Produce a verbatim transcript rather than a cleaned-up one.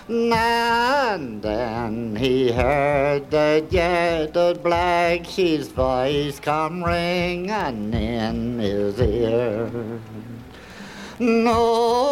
And then he heard the jetted Black Sheep's voice come ringing in his ear. No.